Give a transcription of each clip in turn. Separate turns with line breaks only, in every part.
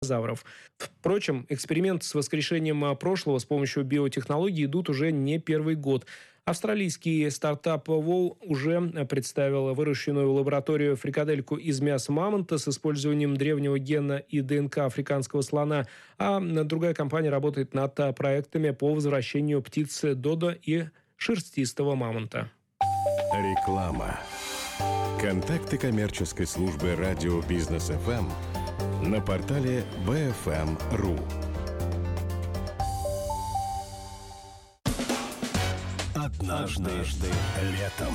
динозавров. Впрочем, эксперименты с воскрешением прошлого с помощью биотехнологий идут уже не первый год. Австралийский стартап Wow уже представил выращенную в лаборатории фрикадельку из мяса мамонта с использованием древнего гена и ДНК африканского слона, а другая компания работает над проектами по возвращению птиц додо и шерстистого мамонта.
Реклама. Контакты коммерческой службы радио Бизнес ФМ на портале bfm.ru. Однажды летом.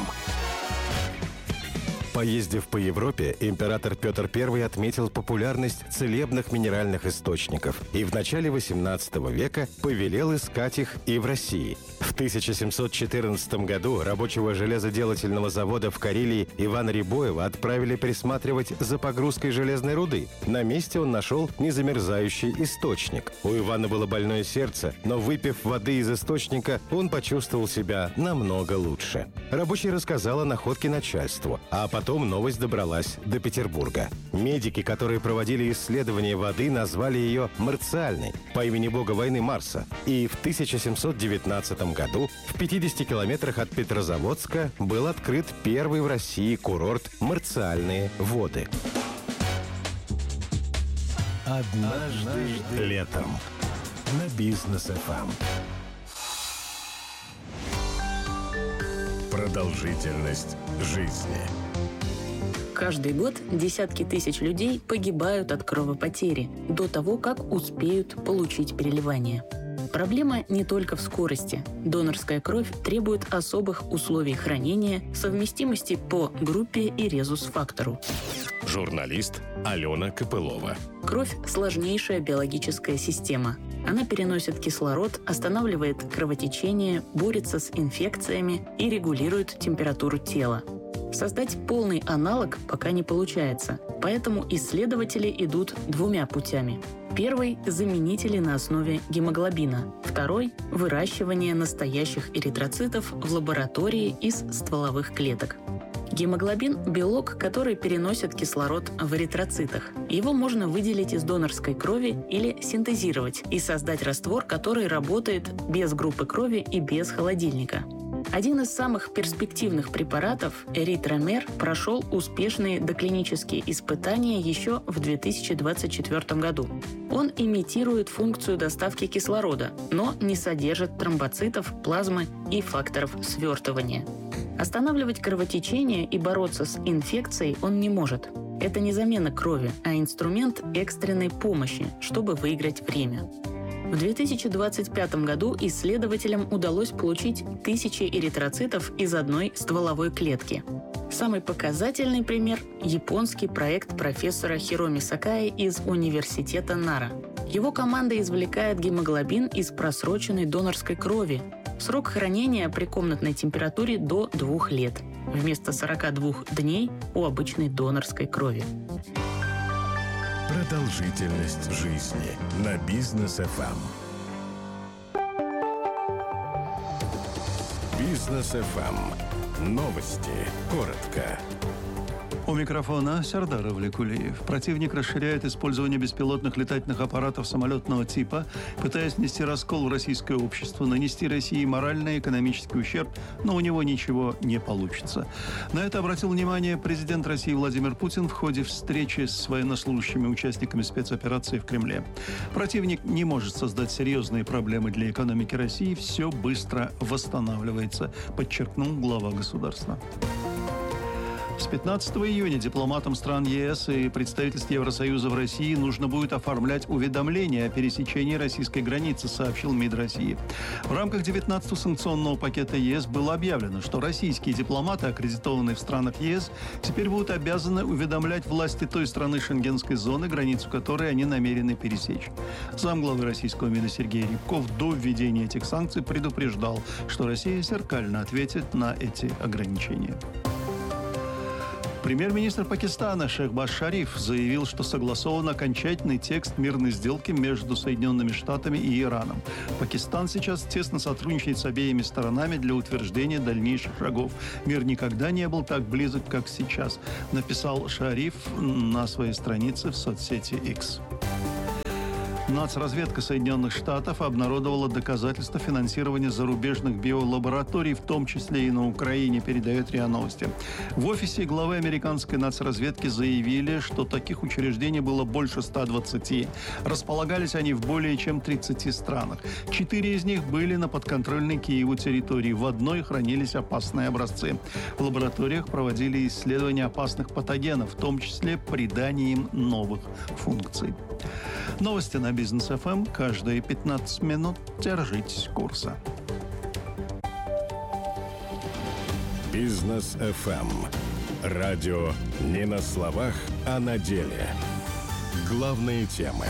Поездив по Европе, император Петр I отметил популярность целебных минеральных источников и в начале XVIII века повелел искать их и в России. В 1714 году рабочего железоделательного завода в Карелии Ивана Рябоева отправили присматривать за погрузкой железной руды. На месте он нашел незамерзающий источник. У Ивана было больное сердце, но выпив воды из источника, он почувствовал себя намного лучше. Рабочий рассказал о находке начальству, а потом новость добралась до Петербурга. Медики, которые проводили исследование воды, назвали ее марциальной, по имени бога войны Марса. И в 1719 году в 50 километрах от Петрозаводска был открыт первый в России курорт «Марциальные воды». Однажды летом на Бизнес ФМ. Продолжительность жизни.
Каждый год десятки тысяч людей погибают от кровопотери до того, как успеют получить переливание. Проблема не только в скорости. Донорская кровь требует особых условий хранения, совместимости по группе и резус-фактору.
Журналист Алена Копылова.
Кровь – сложнейшая биологическая система. Она переносит кислород, останавливает кровотечение, борется с инфекциями и регулирует температуру тела. Создать полный аналог пока не получается, поэтому исследователи идут двумя путями. Первый – заменители на основе гемоглобина. Второй – выращивание настоящих эритроцитов в лаборатории из стволовых клеток. Гемоглобин – белок, который переносит кислород в эритроцитах. Его можно выделить из донорской крови или синтезировать и создать раствор, который работает без группы крови и без холодильника. Один из самых перспективных препаратов, эритромер, прошел успешные доклинические испытания еще в 2024 году. Он имитирует функцию доставки кислорода, но не содержит тромбоцитов, плазмы и факторов свертывания. Останавливать кровотечение и бороться с инфекцией он не может. Это не замена крови, а инструмент экстренной помощи, чтобы выиграть время. В 2025 году исследователям удалось получить тысячи эритроцитов из одной стволовой клетки. Самый показательный пример – японский проект профессора Хироми Сакаи из университета Нара. Его команда извлекает гемоглобин из просроченной донорской крови. Срок хранения при комнатной температуре до 2 лет, вместо 42 дней у обычной донорской крови.
Продолжительность жизни на Бизнес ФМ. Бизнес ФМ. Новости. Коротко.
У микрофона Сардар Авликулиев. Противник расширяет использование беспилотных летательных аппаратов самолетного типа, пытаясь внести раскол в российское общество, нанести России моральный и экономический ущерб, но у него ничего не получится. На это обратил внимание президент России Владимир Путин в ходе встречи с военнослужащими участниками спецоперации в Кремле. Противник не может создать серьезные проблемы для экономики России, все быстро восстанавливается, подчеркнул глава государства. С 15 июня дипломатам стран ЕС и представительств Евросоюза в России нужно будет оформлять уведомления о пересечении российской границы, сообщил МИД России. В рамках 19-го санкционного пакета ЕС было объявлено, что российские дипломаты, аккредитованные в странах ЕС, теперь будут обязаны уведомлять власти той страны шенгенской зоны, границу которой они намерены пересечь. Замглавы российского МИДа Сергей Рябков до введения этих санкций предупреждал, что Россия зеркально ответит на эти ограничения. Премьер-министр Пакистана Шехбаз Шариф заявил, что согласован окончательный текст мирной сделки между Соединенными Штатами и Ираном. Пакистан сейчас тесно сотрудничает с обеими сторонами для утверждения дальнейших шагов. Мир никогда не был так близок, как сейчас, написал Шариф на своей странице в соцсети X. Нацразведка Соединенных Штатов обнародовала доказательства финансирования зарубежных биолабораторий, в том числе и на Украине, передает РИА Новости. В офисе главы американской нацразведки заявили, что таких учреждений было больше 120. Располагались они в более чем 30 странах. 4 из них были на подконтрольной Киеву территории. В одной хранились опасные образцы. В лабораториях проводили исследования опасных патогенов, в том числе придание им новых функций. Новости на Бизнес ФМ каждые 15 минут. Держитесь курса.
Бизнес ФМ. Радио не на словах, а на деле. Главные темы.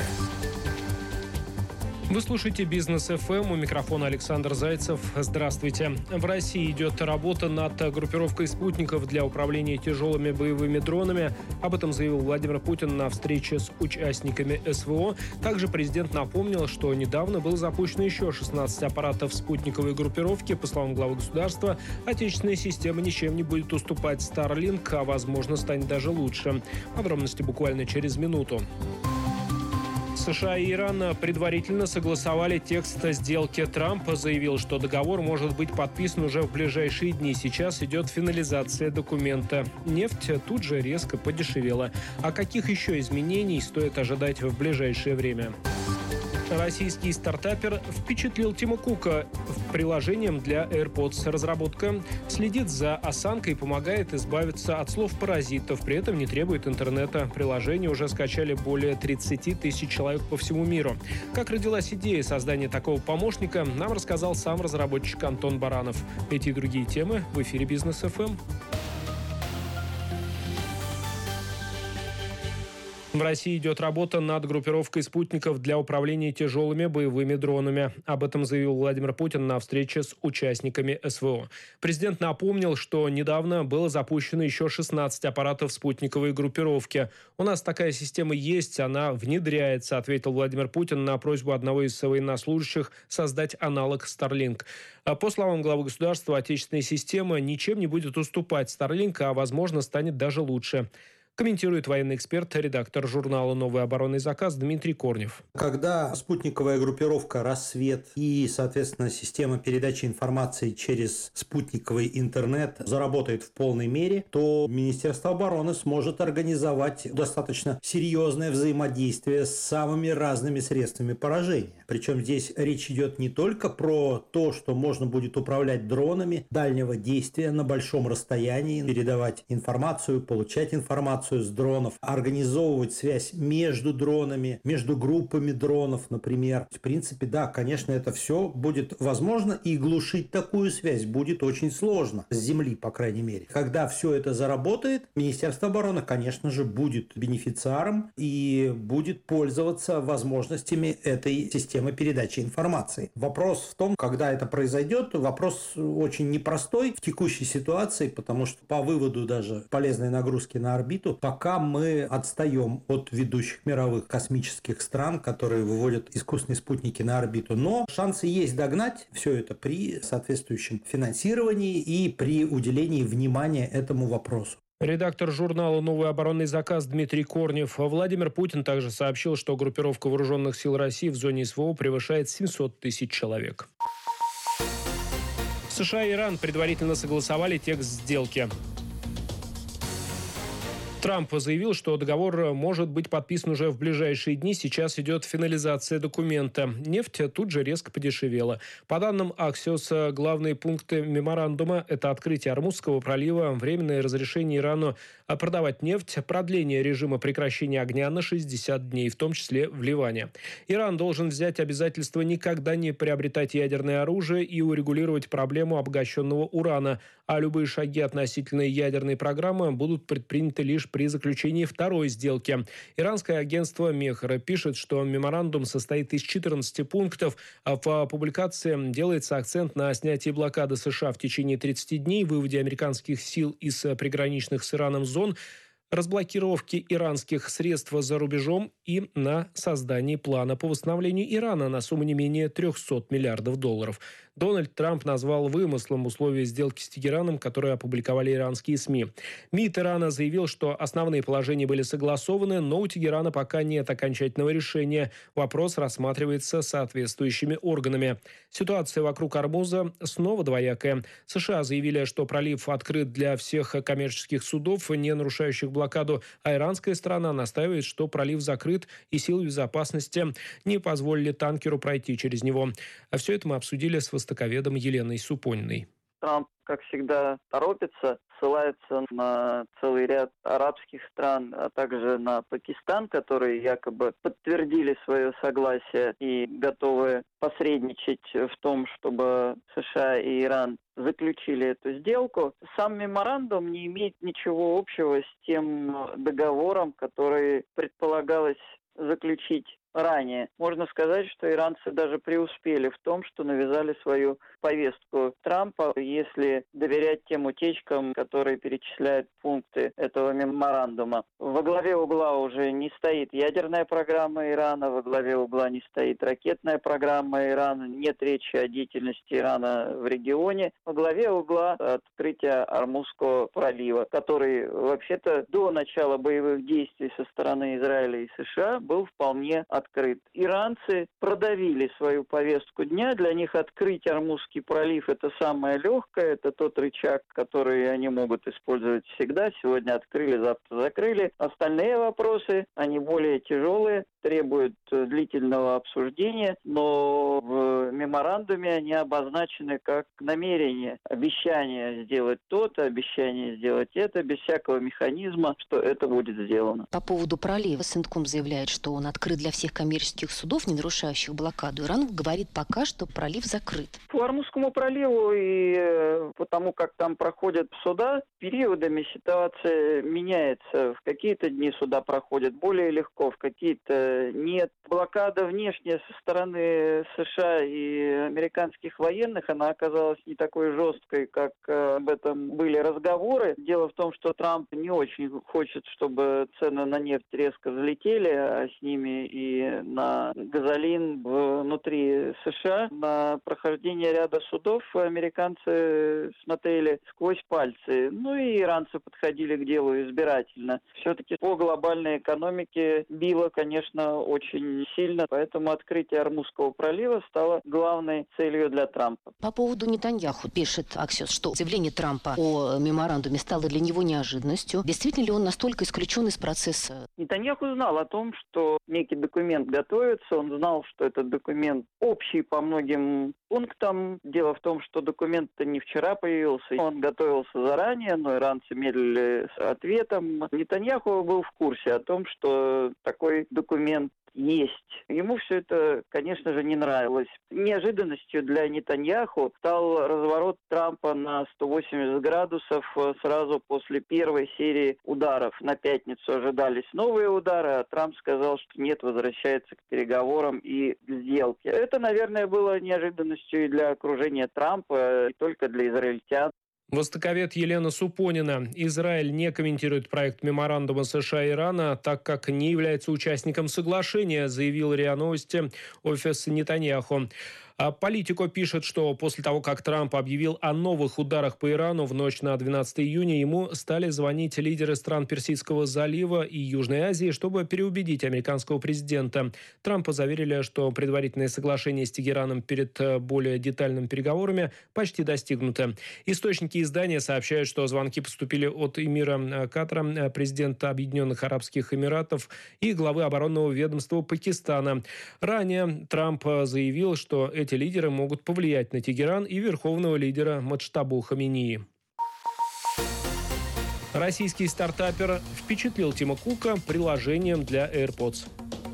Вы слушаете «Бизнес ФМ». У микрофона Александр Зайцев. Здравствуйте. В России идет работа над группировкой спутников для управления тяжелыми боевыми дронами. Об этом заявил Владимир Путин на встрече с участниками СВО. Также президент напомнил, что недавно было запущено еще 16 аппаратов спутниковой группировки. По словам главы государства, отечественная система ничем не будет уступать Starlink, а, возможно, станет даже лучше. Подробности буквально через минуту. США и Иран предварительно согласовали текст сделки. Трамп заявил, что договор может быть подписан уже в ближайшие дни. Сейчас идет финализация документа. Нефть тут же резко подешевела. А каких еще изменений стоит ожидать в ближайшее время? Российский стартапер впечатлил Тима Кука приложением для AirPods. Разработка следит за осанкой и помогает избавиться от слов-паразитов, при этом не требует интернета. Приложение уже скачали более 30 тысяч человек по всему миру. Как родилась идея создания такого помощника, нам рассказал сам разработчик Антон Баранов. Эти и другие темы в эфире Бизнес ФМ. В России идет работа над группировкой спутников для управления тяжелыми боевыми дронами. Об этом заявил Владимир Путин на встрече с участниками СВО. Президент напомнил, что недавно было запущено еще 16 аппаратов спутниковой группировки. «У нас такая система есть, она внедряется», ответил Владимир Путин на просьбу одного из военнослужащих создать аналог Starlink. По словам главы государства, отечественная система ничем не будет уступать Starlink, а, возможно, станет даже лучше. Комментирует военный эксперт, редактор журнала «Новый оборонный заказ» Дмитрий Корнев.
Когда спутниковая группировка «Рассвет» и, соответственно, система передачи информации через спутниковый интернет заработает в полной мере, то Министерство обороны сможет организовать достаточно серьезное взаимодействие с самыми разными средствами поражения. Причем здесь речь идет не только про то, что можно будет управлять дронами дальнего действия на большом расстоянии, передавать информацию, получать информацию с дронов, организовывать связь между дронами, между группами дронов, например. В принципе, да, конечно, это все будет возможно, и глушить такую связь будет очень сложно, с земли, по крайней мере. Когда все это заработает, Министерство обороны, конечно же, будет бенефициаром и будет пользоваться возможностями этой системы передачи информации. Вопрос в том, когда это произойдет, вопрос очень непростой в текущей ситуации, потому что по выводу даже полезной нагрузки на орбиту пока мы отстаем от ведущих мировых космических стран, которые выводят искусственные спутники на орбиту. Но шансы есть догнать все это при соответствующем финансировании и при уделении внимания этому вопросу.
Редактор журнала «Новый оборонный заказ» Дмитрий Корнев. Владимир Путин также сообщил, что группировка вооруженных сил России в зоне СВО превышает 700 тысяч человек. США и Иран предварительно согласовали текст сделки. Трамп заявил, что договор может быть подписан уже в ближайшие дни. Сейчас идет финализация документа. Нефть тут же резко подешевела. По данным Axios, главные пункты меморандума – это открытие Ормузского пролива, временное разрешение Ирану продавать нефть, продление режима прекращения огня на 60 дней, в том числе в Ливане. Иран должен взять обязательство никогда не приобретать ядерное оружие и урегулировать проблему обогащенного урана, а любые шаги относительно ядерной программы будут предприняты лишь при заключении второй сделки. Иранское агентство Мехра пишет, что меморандум состоит из 14 пунктов. В публикации делается акцент на снятии блокады США в течение 30 дней, выводе американских сил из приграничных с Ираном зон, разблокировки иранских средств за рубежом и на создании плана по восстановлению Ирана на сумму не менее $300 миллиардов. Дональд Трамп назвал вымыслом условия сделки с Тегераном, которые опубликовали иранские СМИ. МИД Ирана заявил, что основные положения были согласованы, но у Тегерана пока нет окончательного решения. Вопрос рассматривается соответствующими органами. Ситуация вокруг Ормуза снова двоякая. США заявили, что пролив открыт для всех коммерческих судов, не нарушающих блокаду, а иранская сторона настаивает, что пролив закрыт и силы безопасности не позволили танкеру пройти через него. А все это мы обсудили с востоковедом Еленой Супониной.
Трамп, как всегда, торопится, ссылается на целый ряд арабских стран, а также на Пакистан, которые якобы подтвердили свое согласие и готовы посредничать в том, чтобы США и Иран заключили эту сделку. Сам меморандум не имеет ничего общего с тем договором, который предполагалось заключить ранее. Можно сказать, что иранцы даже преуспели в том, что навязали свою повестку Трампа, если доверять тем утечкам, которые перечисляют пункты этого меморандума. Во главе угла уже не стоит ядерная программа Ирана, во главе угла не стоит ракетная программа Ирана, нет речи о деятельности Ирана в регионе. Во главе угла открытие Ормузского пролива, который вообще-то до начала боевых действий со стороны Израиля и США был вполне открыт. Иранцы продавили свою повестку дня. Для них открыть Ормузский пролив – это самое легкое, это тот рычаг, который они могут использовать всегда. Сегодня открыли, завтра закрыли. Остальные вопросы, они более тяжелые, требуют длительного обсуждения, но в меморандуме они обозначены как намерение, обещание сделать то-то, обещание сделать это, без всякого механизма, что это будет сделано.
По поводу пролива Сентком заявляет, что он открыт для всех коммерческих судов, не нарушающих блокаду. Иран говорит пока, что пролив закрыт.
По Ормузскому проливу и потому, как там проходят суда, периодами ситуация меняется. В какие-то дни суда проходят более легко, в какие-то нет. Блокада внешняя со стороны США и американских военных, она оказалась не такой жесткой, как об этом были разговоры. Дело в том, что Трамп не очень хочет, чтобы цены на нефть резко взлетели, а с ними и на газолин внутри США. На прохождение ряда судов американцы смотрели сквозь пальцы. Ну и иранцы подходили к делу избирательно. Все-таки по глобальной экономике било, конечно, очень сильно, поэтому открытие Ормузского пролива стало главной целью для Трампа.
По поводу Нетаньяху пишет Аксиос, что заявление Трампа о меморандуме стало для него неожиданностью. Действительно ли он настолько исключен из процесса?
Нетаньяху знал о том, что некий документ готовится, он знал, что этот документ общий по многим пунктам. Дело в том, что документ-то не вчера появился, он готовился заранее, но иранцы медлили с ответом. Нетаньяху был в курсе о том, что такой документ есть. Ему все это, конечно же, не нравилось. Неожиданностью для Нетаньяху стал разворот Трампа на 180 градусов сразу после первой серии ударов. На пятницу ожидались новые удары, а Трамп сказал, что нет, возвращается к переговорам и к сделке. Это, наверное, было неожиданностью и для окружения Трампа, и только для израильтян.
Востоковед Елена Супонина. Израиль не комментирует проект меморандума США и Ирана, так как не является участником соглашения, заявил РИА Новости офис Нетаньяху. А Политико пишет, что после того, как Трамп объявил о новых ударах по Ирану в ночь на 12 июня, ему стали звонить лидеры стран Персидского залива и Южной Азии, чтобы переубедить американского президента. Трампа заверили, что предварительное соглашение с Тегераном перед более детальными переговорами почти достигнуто. Источники издания сообщают, что звонки поступили от эмира Катара, президента Объединенных Арабских Эмиратов и главы оборонного ведомства Пакистана. Ранее Трамп заявил, что эти лидеры могут повлиять на Тегеран и верховного лидера Муджтабу Хаминеи. Российский стартапер впечатлил Тима Кука приложением для AirPods.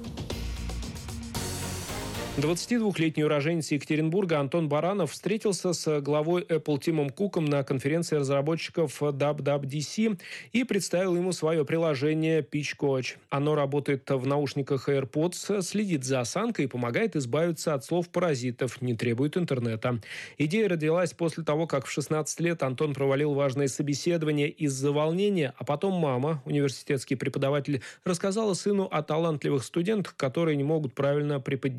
22-летний уроженец Екатеринбурга Антон Баранов встретился с главой Apple Тимом Куком на конференции разработчиков WWDC и представил ему свое приложение Pitch Coach. Оно работает в наушниках AirPods, следит за осанкой и помогает избавиться от слов-паразитов, не требует интернета. Идея родилась после того, как в 16 лет Антон провалил важное собеседование из-за волнения, а потом мама, университетский преподаватель, рассказала сыну о талантливых студентах, которые не могут правильно преподнести свои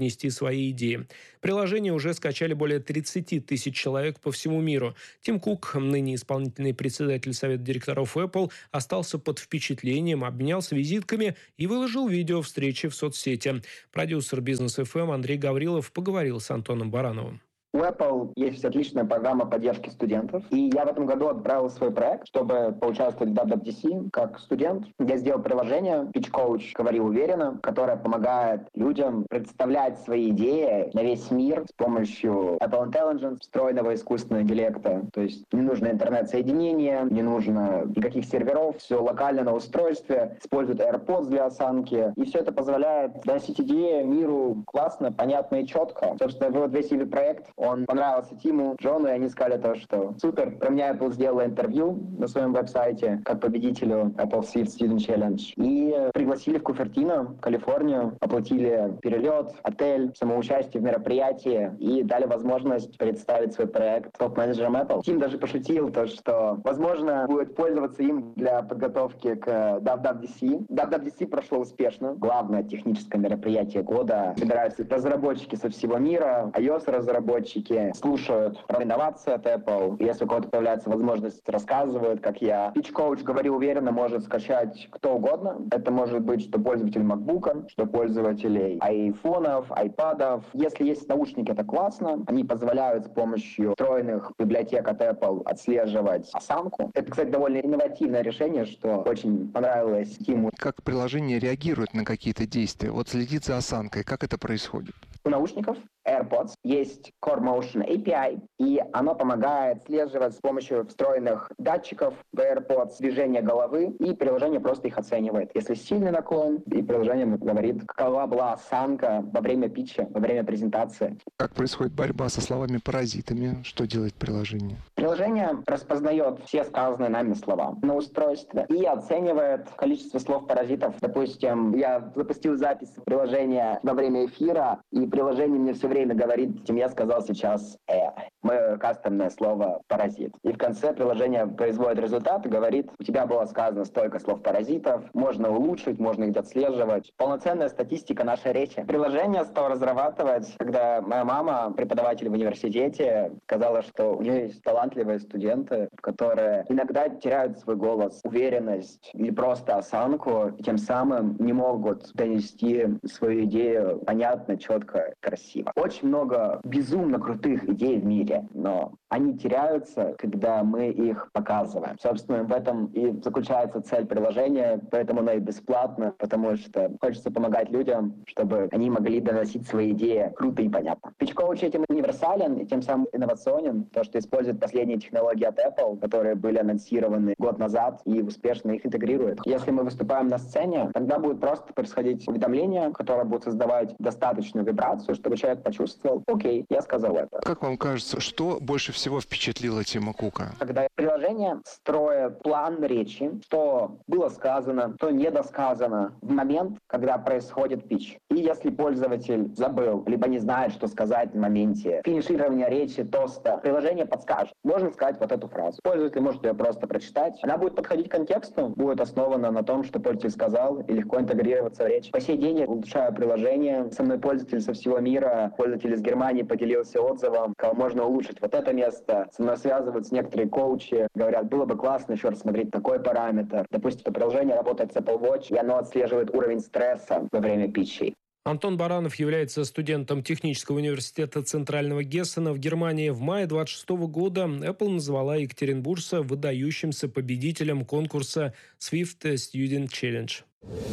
свои идеи. Приложение уже скачали более 30 тысяч человек по всему миру. Тим Кук, ныне исполнительный председатель Совета директоров Apple, остался под впечатлением, обменялся визитками и выложил видео встречи в соцсети. Продюсер Бизнес ФМ Андрей Гаврилов поговорил с Антоном Барановым.
У Apple есть отличная программа поддержки студентов, и я в этом году отправил свой проект, чтобы поучаствовать в WWDC как студент. Я сделал приложение Pitch Coach «Говори уверенно», которое помогает людям представлять свои идеи на весь мир с помощью Apple Intelligence, встроенного искусственного интеллекта. То есть не нужно интернет-соединение, не нужно никаких серверов, все локально на устройстве, используют AirPods для осанки, и все это позволяет доносить идеи миру классно, понятно и четко. Собственно, вот весь проект, он понравился Тиму, Джону, и они сказали то, что супер. Про меня Apple сделала интервью на своем веб-сайте как победителю Apple Swift Student Challenge. И пригласили в Купертино, Калифорнию, оплатили перелет, отель, самоучастие в мероприятии и дали возможность представить свой проект топ-менеджерам Apple. Тим даже пошутил то, что, возможно, будет пользоваться им для подготовки к WWDC. WWDC прошло успешно. Главное техническое мероприятие года. Собираются разработчики со всего мира, iOS-разработчики, слушают про инновации от Apple. Если у кого-то появляется возможность, рассказывают, как я. Pitch Coach «Говори уверенно» может скачать кто угодно. Это может быть что пользователь MacBook, что пользователей айфонов, айпадов. Если есть наушники, это классно. Они позволяют с помощью встроенных библиотек от Apple отслеживать осанку. Это, кстати, довольно инновативное решение, что очень понравилось Тиму.
Как приложение реагирует на какие-то действия? Вот следит за осанкой. Как это происходит?
У наушников AirPods есть Core Motion API, и оно помогает отслеживать с помощью встроенных датчиков в AirPods движение головы, и приложение просто их оценивает. Если сильный наклон, и приложение говорит, какова была осанка во время питча, во время презентации.
Как происходит борьба со словами-паразитами? Что делает приложение?
Приложение распознает все сказанные нами слова на устройстве и оценивает количество слов-паразитов. Допустим, я запустил запись приложения во время эфира, и приложение мне все время говорит, я сказал сейчас мое кастомное слово «паразит». И в конце приложение производит результат и говорит, у тебя было сказано столько слов-паразитов, можно улучшить, можно их отслеживать. Полноценная статистика нашей речи. Приложение стало разрабатывать, когда моя мама, преподаватель в университете, сказала, что у нее есть талантливые студенты, которые иногда теряют свой голос, уверенность или просто осанку, и тем самым не могут донести свою идею понятно, четко, красиво. Очень много безумно крутых идей в мире, но они теряются, когда мы их показываем. Собственно, в этом и заключается цель приложения, поэтому оно и бесплатно, потому что хочется помогать людям, чтобы они могли доносить свои идеи круто и понятно. Pitch Coach этим универсален и тем самым инновационен, то, что использует последние технологии от Apple, которые были анонсированы год назад, и успешно их интегрирует. Если мы выступаем на сцене, тогда будет просто происходить уведомление, которое будет создавать достаточную вибрацию, чтобы человек почувствовал, окей, я сказал это.
Как вам кажется, что больше всего впечатлило Тима Кука?
Когда приложение строит план речи, что было сказано, что недосказано в момент, когда происходит питч. И если пользователь забыл, либо не знает, что сказать в моменте финиширования речи, тоста, приложение подскажет. Можно сказать вот эту фразу. Пользователь может ее просто прочитать. Она будет подходить к контексту, будет основана на том, что пользователь сказал, и легко интегрироваться в речь. По сей день я улучшаю приложение. Со мной пользователь со всего мира, пользователь из Германии поделился отзывом, кого можно улучшить вот это место. Со мной связываются некоторые коучи, говорят, было бы классно еще рассмотреть такой параметр. Допустим, это приложение работает с Apple Watch, и оно отслеживает уровень стресса во время питчей.
Антон Баранов является студентом Технического университета Центрального Гессена в Германии. В мае 26 года Apple назвала Екатеринбуржца выдающимся победителем конкурса Swift Student Challenge.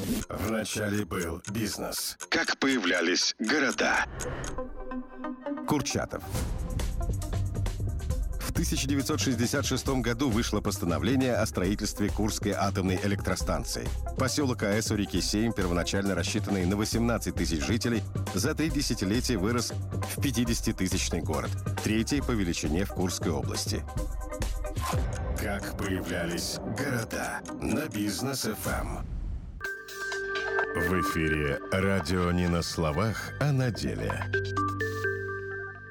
Вначале был бизнес. Как появлялись города. Курчатов. В 1966 году вышло постановление о строительстве Курской атомной электростанции. Поселок АЭС у реки Сейм, первоначально рассчитанный на 18 тысяч жителей, за 3 десятилетия вырос в 50-тысячный город, третий по величине в Курской области. Как появлялись города на Бизнес ФМ. В эфире радио не на словах, а на деле.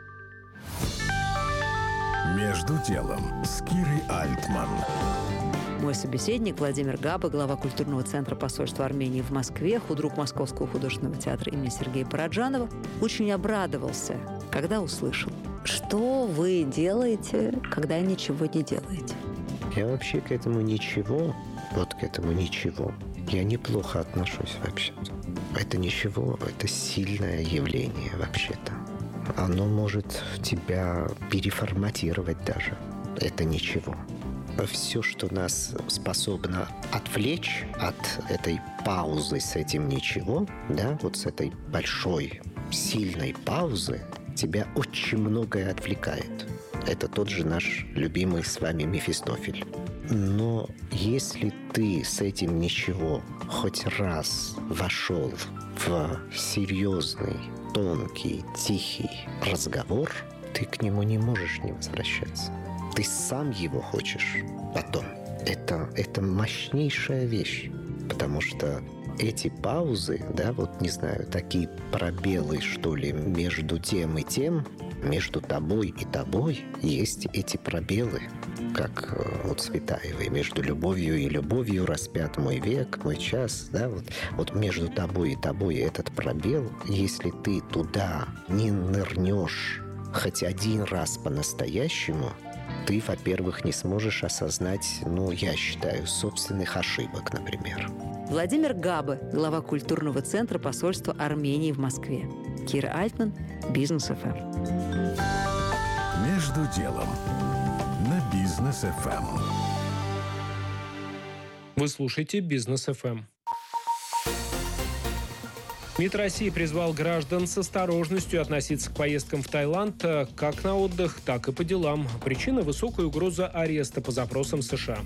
«Между делом» с Кирой Альтман.
Мой собеседник Владимир Габа, глава культурного центра посольства Армении в Москве, худрук Московского художественного театра имени Сергея Параджанова, очень обрадовался, когда услышал: что вы делаете, когда ничего не делаете?
Я вообще к этому ничего, я неплохо отношусь вообще-то. Это ничего, это сильное явление вообще-то. Оно может тебя переформатировать даже. Это ничего. Все, что нас способно отвлечь от этой паузы с этим ничего, да, вот с этой большой, сильной паузы, тебя очень многое отвлекает. Это тот же наш любимый с вами Мефистофель. Но если ты с этим ничего хоть раз вошел в серьезный, тонкий, тихий разговор, ты к нему не можешь не возвращаться. Ты сам его хочешь потом. Это мощнейшая вещь, потому что эти паузы, да, вот не знаю, такие пробелы, что ли, между тем и тем, между тобой и тобой есть эти пробелы, как у Цветаевой: между любовью и любовью распят мой век, мой час, да, вот между тобой и тобой этот пробел, если ты туда не нырнешь хоть один раз по-настоящему, ты, во-первых, не сможешь осознать, я считаю, собственных ошибок, например.
Владимир Габа, глава культурного центра посольства Армении в Москве. Кира Альтман, Бизнес ФМ.
Между делом на Бизнес ФМ.
Вы слушаете Бизнес ФМ. МИД России призвал граждан с осторожностью относиться к поездкам в Таиланд как на отдых, так и по делам. Причина – высокая угроза ареста по запросам США.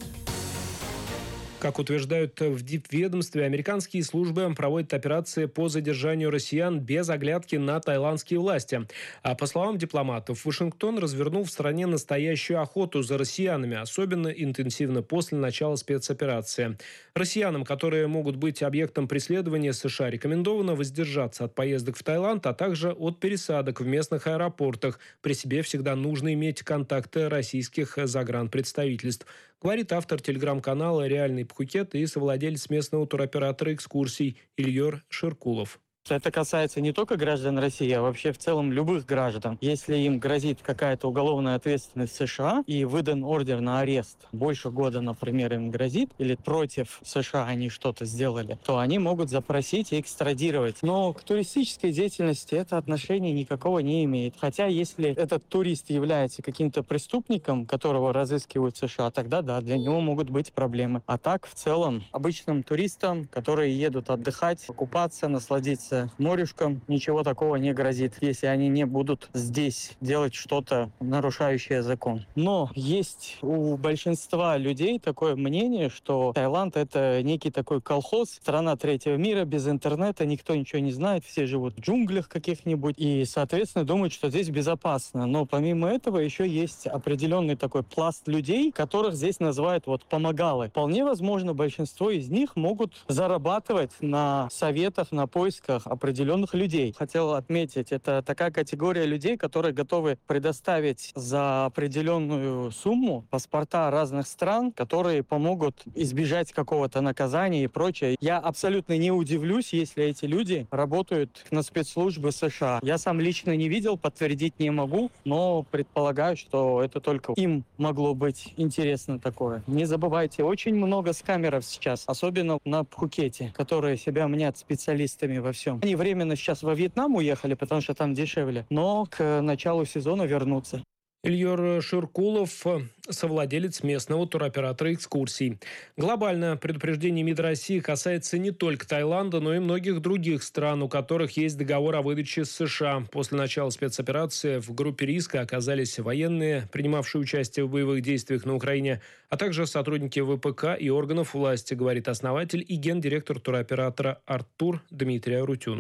Как утверждают в Дипведомстве, американские службы проводят операции по задержанию россиян без оглядки на таиландские власти. А по словам дипломатов, Вашингтон развернул в стране настоящую охоту за россиянами, особенно интенсивно после начала спецоперации. Россиянам, которые могут быть объектом преследования США, рекомендовано воздержаться от поездок в Таиланд, а также от пересадок в местных аэропортах. При себе всегда нужно иметь контакты российских загранпредставительств, говорит автор телеграм-канала «Реальный Пхукет» и совладелец местного туроператора экскурсий Ильёр Ширкулов.
Это касается не только граждан России, а вообще в целом любых граждан. Если им грозит какая-то уголовная ответственность в США и выдан ордер на арест, больше года, например, им грозит, или против США они что-то сделали, то они могут запросить и экстрадировать. Но к туристической деятельности это отношения никакого не имеет. Хотя если этот турист является каким-то преступником, которого разыскивают в США, тогда да, для него могут быть проблемы. А так, в целом, обычным туристам, которые едут отдыхать, купаться, насладиться морюшком, ничего такого не грозит, если они не будут здесь делать что-то, нарушающее закон. Но есть у большинства людей такое мнение, что Таиланд — это некий такой колхоз, страна третьего мира, без интернета, никто ничего не знает, все живут в джунглях каких-нибудь и, соответственно, думают, что здесь безопасно. Но помимо этого еще есть определенный такой пласт людей, которых здесь называют помогалы. Вполне возможно, большинство из них могут зарабатывать на советах, на поисках определенных людей. Хотел отметить, это такая категория людей, которые готовы предоставить за определенную сумму паспорта разных стран, которые помогут избежать какого-то наказания и прочее. Я абсолютно не удивлюсь, если эти люди работают на спецслужбы США. Я сам лично не видел, подтвердить не могу, но предполагаю, что это только им могло быть интересно такое. Не забывайте, очень много скамеров сейчас, особенно на Пхукете, которые себя мнят специалистами во всем. Они временно сейчас во Вьетнам уехали, потому что там дешевле, но к началу сезона вернутся.
Ильёр Ширкулов, совладелец местного туроператора экскурсий. Глобальное предупреждение МИД России касается не только Таиланда, но и многих других стран, у которых есть договор о выдаче с США. После начала спецоперации в группе риска оказались военные, принимавшие участие в боевых действиях на Украине, а также сотрудники ВПК и органов власти, говорит основатель и гендиректор туроператора «Арттур» Дмитрий Арутюнов.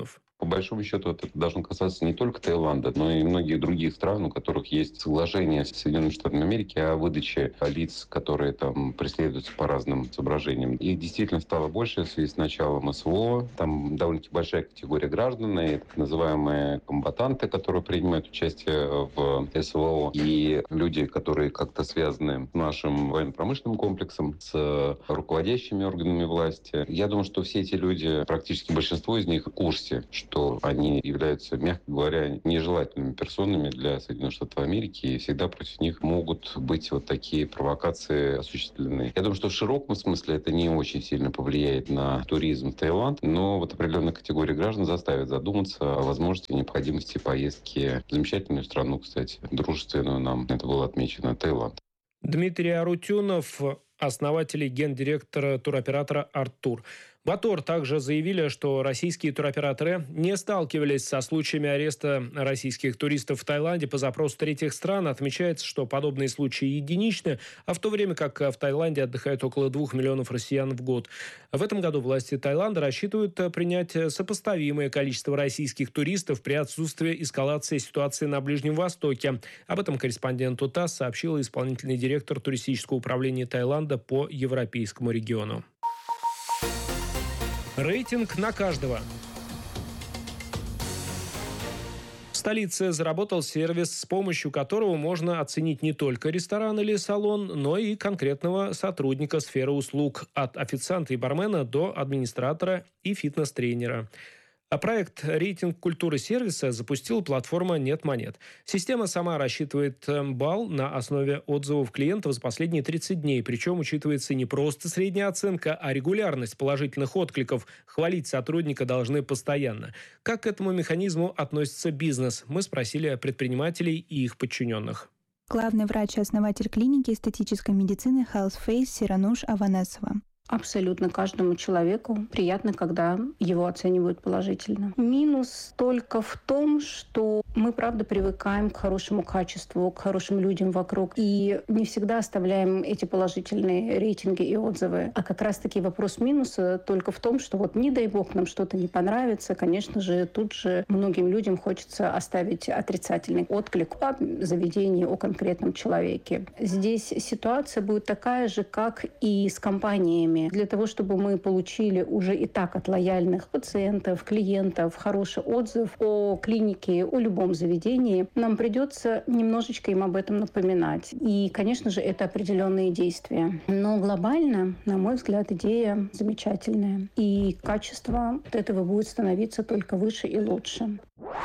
По большому счету, это должно касаться не только Таиланда, но и многих других стран, у которых есть соглашение с Соединенными Штатами Америки о выдаче лиц, которые там преследуются по разным соображениям. Их действительно стало больше в связи с началом СВО. Там довольно-таки большая категория граждан, и так называемые комбатанты, которые принимают участие в СВО, и люди, которые как-то связаны с нашим военно-промышленным комплексом, с руководящими органами власти. Я думаю, что все эти люди, практически большинство из них в курсе, что они являются, мягко говоря, нежелательными персонами для Соединенных Штатов Америки, и всегда против них могут быть вот такие провокации осуществлены. Я думаю, что в широком смысле это не очень сильно повлияет на туризм в Таиланд, но вот определенная категория граждан заставит задуматься о возможности и необходимости поездки в замечательную страну, кстати, дружественную нам, это было отмечено, Таиланд.
Дмитрий Арутюнов, основатель и гендиректор туроператора «Арттур». В АТОР также заявили, что российские туроператоры не сталкивались со случаями ареста российских туристов в Таиланде по запросу третьих стран. Отмечается, что подобные случаи единичны, а в то время как в Таиланде отдыхает около 2 миллионов россиян в год. В этом году власти Таиланда рассчитывают принять сопоставимое количество российских туристов при отсутствии эскалации ситуации на Ближнем Востоке. Об этом корреспонденту ТАСС сообщила исполнительный директор туристического управления Таиланда по европейскому региону. Рейтинг на каждого. В столице заработал сервис, с помощью которого можно оценить не только ресторан или салон, но и конкретного сотрудника сферы услуг, от официанта и бармена до администратора и фитнес-тренера. А проект «Рейтинг культуры сервиса» запустила платформа «Нет монет». Система сама рассчитывает балл на основе отзывов клиентов за последние 30 дней. Причем учитывается не просто средняя оценка, а регулярность положительных откликов. Хвалить сотрудника должны постоянно. Как к этому механизму относится бизнес? Мы спросили предпринимателей и их подчиненных.
Главный врач и основатель клиники эстетической медицины Health Face Сирануш Аванесова.
Абсолютно каждому человеку приятно, когда его оценивают положительно. Минус только в том, что мы, правда, привыкаем к хорошему качеству, к хорошим людям вокруг. И не всегда оставляем эти положительные рейтинги и отзывы. А как раз-таки вопрос минуса только в том, что вот не дай бог нам что-то не понравится, конечно же, тут же многим людям хочется оставить отрицательный отклик о заведении, о конкретном человеке. Здесь ситуация будет такая же, как и с компаниями. Для того, чтобы мы получили уже и так от лояльных пациентов, клиентов хороший отзыв о клинике, о любом заведении, нам придется немножечко им об этом напоминать. И, конечно же, это определенные действия. Но глобально, на мой взгляд, идея замечательная. И качество от этого будет становиться только выше и лучше.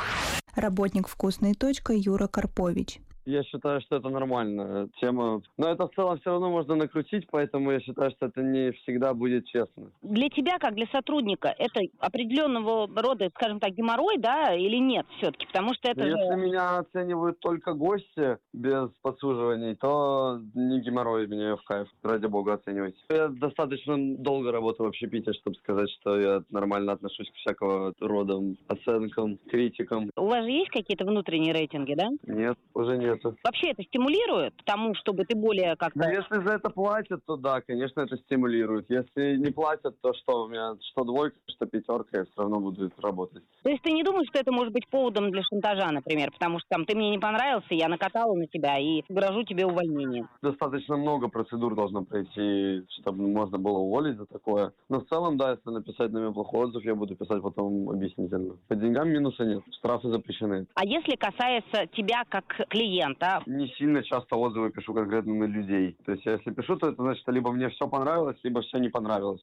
Работник «Вкусной точка» Юра Карпович.
Я считаю, что это нормальная тема. Но это в целом все равно можно накрутить, поэтому я считаю, что это не всегда будет честно.
Для тебя, как для сотрудника, это определенного рода, скажем так, геморрой, да, или нет все-таки? Потому что это
Если меня оценивают только гости без подсуживаний, то не геморрой, мне в кайф. Ради бога, оценивайте. Я достаточно долго работаю в общепите, чтобы сказать, что я нормально отношусь к всякого рода оценкам, критикам.
У вас же есть какие-то внутренние рейтинги, да?
Нет, уже нет.
Вообще это стимулирует к тому, чтобы ты более как-то...
Ну, если за это платят, то да, конечно, это стимулирует. Если не платят, то что у меня, что двойка, что пятерка, я все равно буду работать.
То есть ты не думаешь, что это может быть поводом для шантажа, например, потому что там ты мне не понравился, я накатала на тебя и грожу тебе увольнением?
Достаточно много процедур должно пройти, чтобы можно было уволить за такое. Но в целом, да, если написать на меня плохой отзыв, я буду писать потом объяснительно. По деньгам минуса нет, штрафы запрещены.
А если касается тебя как клиента?
Не сильно часто отзывы пишу конкретно на людей. То есть если пишу, то это значит, либо мне все понравилось, либо все не понравилось.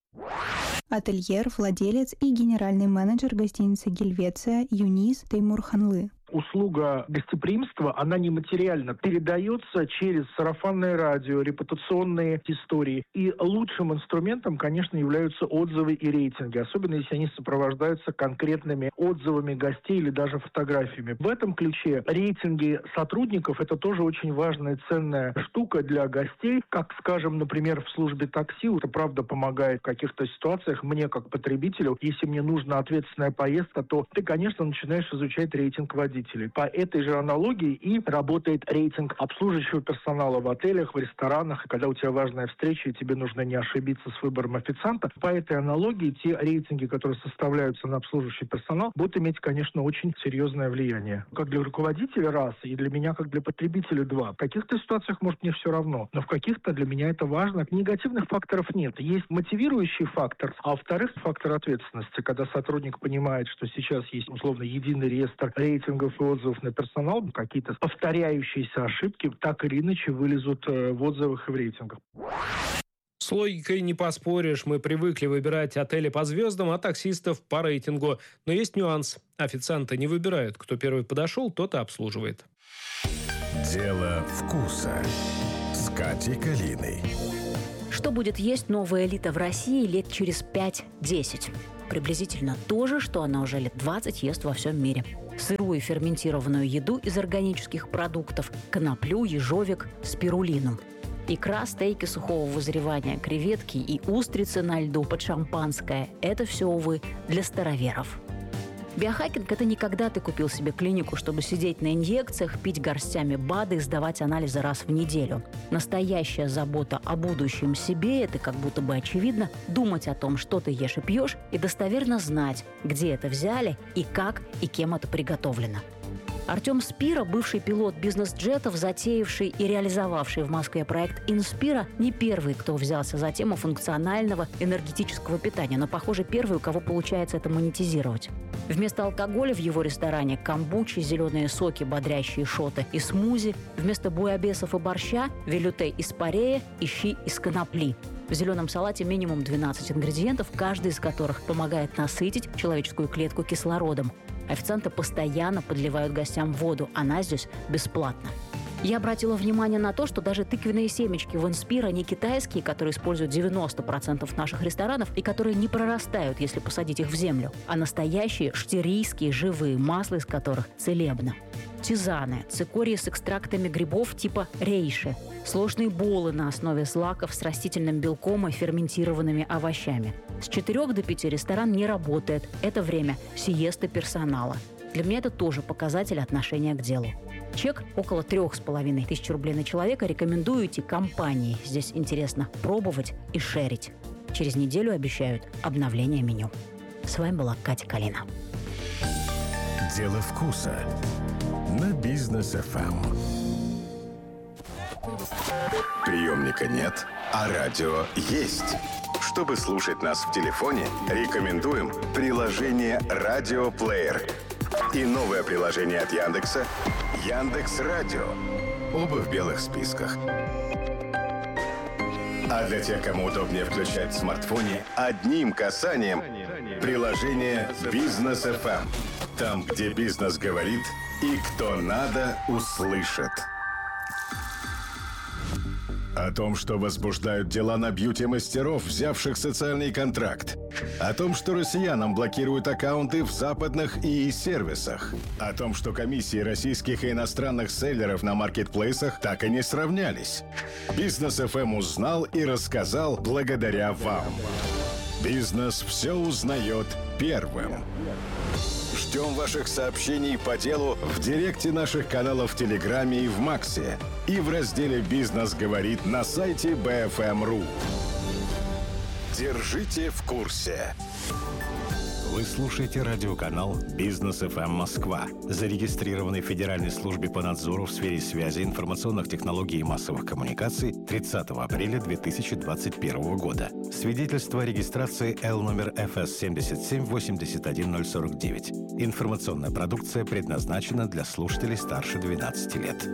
Ательер, владелец и генеральный менеджер гостиницы «Гельвеция» Юнис Теймурханлы.
Услуга гостеприимства, она нематериально передается через сарафанное радио, репутационные истории. И лучшим инструментом, конечно, являются отзывы и рейтинги, особенно если они сопровождаются конкретными отзывами гостей или даже фотографиями. В этом ключе рейтинги сотрудников – это тоже очень важная, ценная штука для гостей. Как, скажем, например, в службе такси, это правда помогает в каких-то ситуациях мне, как потребителю. Если мне нужна ответственная поездка, то ты, конечно, начинаешь изучать рейтинг водителя. руководителей. По этой же аналогии и работает рейтинг обслуживающего персонала в отелях, в ресторанах. И когда у тебя важная встреча, и тебе нужно не ошибиться с выбором официанта, по этой аналогии те рейтинги, которые составляются на обслуживающий персонал, будут иметь, конечно, очень серьезное влияние. Как для руководителя раз, и для меня, как для потребителя два. В каких-то ситуациях, может, мне все равно, но в каких-то для меня это важно. Негативных факторов нет. Есть мотивирующий фактор, а во-вторых, фактор ответственности, когда сотрудник понимает, что сейчас есть, условно, единый реестр рейтингов и отзывов на персонал, какие-то повторяющиеся ошибки так или иначе вылезут в отзывах и в рейтингах.
С логикой не поспоришь. Мы привыкли выбирать отели по звездам, а таксистов по рейтингу. Но есть нюанс. Официанты не выбирают. Кто первый подошел, тот и обслуживает.
Дело вкуса. С Катей Калиной.
Что будет есть новая элита в России лет через 5-10? Приблизительно то же, что она уже лет 20 ест во всем мире. Сырую ферментированную еду из органических продуктов, коноплю, ежовик, спирулину. Икра, стейки сухого вызревания, креветки и устрицы на льду под шампанское – это все, увы, для староверов. Биохакинг – это не когда ты купил себе клинику, чтобы сидеть на инъекциях, пить горстями БАДы и сдавать анализы раз в неделю. Настоящая забота о будущем себе – это, как будто бы очевидно, думать о том, что ты ешь и пьешь, и достоверно знать, где это взяли и как и кем это приготовлено. Артем Спира, бывший пилот бизнес-джетов, затеявший и реализовавший в Москве проект «Инспира», не первый, кто взялся за тему функционального энергетического питания, но, похоже, первый, у кого получается это монетизировать. Вместо алкоголя в его ресторане камбучи, зеленые соки, бодрящие шоты и смузи. Вместо буябесов и борща – велюте из парея и щи из конопли. В зеленом салате минимум 12 ингредиентов, каждый из которых помогает насытить человеческую клетку кислородом. Официанты постоянно подливают гостям воду, она здесь бесплатна. Я обратила внимание на то, что даже тыквенные семечки в «Инспира» не китайские, которые используют 90% наших ресторанов и которые не прорастают, если посадить их в землю, а настоящие штирийские живые, масло из которых целебно. Тизаны, цикории с экстрактами грибов типа рейши, сложные болы на основе злаков с растительным белком и ферментированными овощами. С 4 до 5 ресторан не работает. Это время сиесты персонала. Для меня это тоже показатель отношения к делу. Чек около 3500 рублей на человека. Рекомендую идти компании. Здесь интересно пробовать и шерить. Через неделю обещают обновление меню. С вами была Катя Калина.
Дело вкуса на Бизнес ФМ. Приемника нет, а радио есть. Чтобы слушать нас в телефоне, рекомендуем приложение «Радиоплеер» и новое приложение от Яндекса «Яндекс.Радио». Оба в белых списках. А для тех, кому удобнее включать в смартфоне, одним касанием приложение «Бизнес ФМ». Там, где бизнес говорит и кто надо, услышит. О том, что возбуждают дела на бьюти-мастеров, взявших социальный контракт. О том, что россиянам блокируют аккаунты в западных ИИ-сервисах. О том, что комиссии российских и иностранных селлеров на маркетплейсах так и не сравнялись. Бизнес ФМ узнал и рассказал благодаря вам. Бизнес все узнает первым. Ждем ваших сообщений по делу в директе наших каналов в Телеграме и в Максе. И в разделе «Бизнес говорит» на сайте BFM.ru. Держите в курсе. Вы слушаете радиоканал «Бизнес ФМ Москва», зарегистрированный в Федеральной службе по надзору в сфере связи, информационных технологий и массовых коммуникаций 30 апреля 2021 года. Свидетельство о регистрации Л номер ФС 7781049. Информационная продукция предназначена для слушателей старше 12 лет.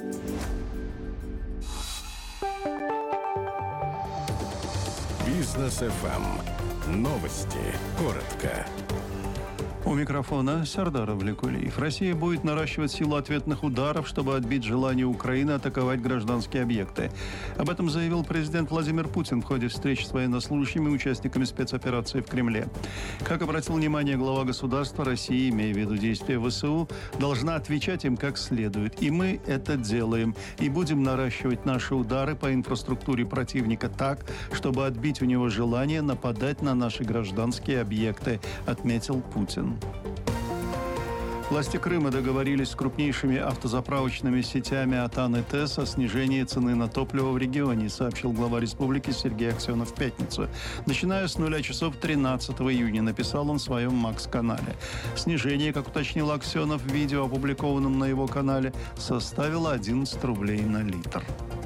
Бизнес ФМ. Новости. Коротко.
У микрофона Сардар Авлекулиев. Россия будет наращивать силу ответных ударов, чтобы отбить желание Украины атаковать гражданские объекты. Об этом заявил президент Владимир Путин в ходе встречи с военнослужащими и участниками спецоперации в Кремле. Как обратил внимание глава государства, Россия, имея в виду действия ВСУ, должна отвечать им как следует. И мы это делаем. И будем наращивать наши удары по инфраструктуре противника так, чтобы отбить у него желание нападать на наши гражданские объекты, отметил Путин. Власти Крыма договорились с крупнейшими автозаправочными сетями «Атан» и ТЭС о снижении цены на топливо в регионе, сообщил глава республики Сергей Аксенов в пятницу. Начиная с 0 часов 13 июня, написал он в своем МАКС-канале. Снижение, как уточнил Аксенов в видео, опубликованном на его канале, составило 11 рублей на литр.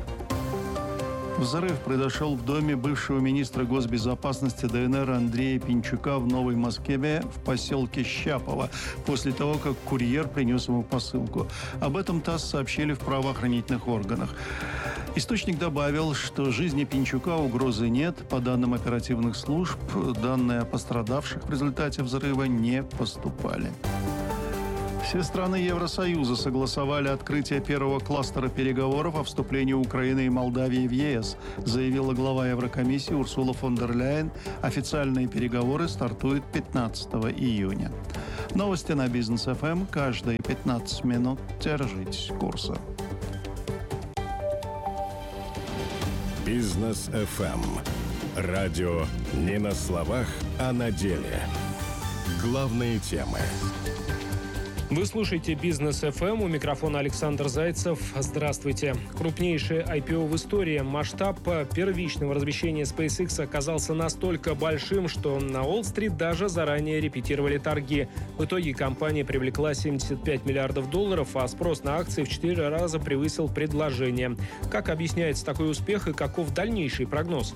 Взрыв произошел в доме бывшего министра госбезопасности ДНР Андрея Пинчука в Новой Москве в поселке Щапово после того, как курьер принес ему посылку. Об этом ТАСС сообщили в правоохранительных органах. Источник добавил, что жизни Пинчука угрозы нет. По данным оперативных служб, данные о пострадавших в результате взрыва не поступали. Все страны Евросоюза согласовали открытие первого кластера переговоров о вступлении Украины и Молдавии в ЕС, заявила глава Еврокомиссии Урсула фон дер Ляйен. Официальные переговоры стартуют 15 июня. Новости на Бизнес ФМ. Каждые 15 минут держитесь курса.
Бизнес ФМ. Радио не на словах, а на деле. Главные темы.
Вы слушаете «Бизнес ФМ», у микрофона Александр Зайцев. Здравствуйте. Крупнейшее IPO в истории. Масштаб первичного размещения SpaceX оказался настолько большим, что на Уолл-стрит даже заранее репетировали торги. В итоге компания привлекла $75 миллиардов, а спрос на акции в 4 раза превысил предложение. Как объясняется такой успех и каков дальнейший прогноз?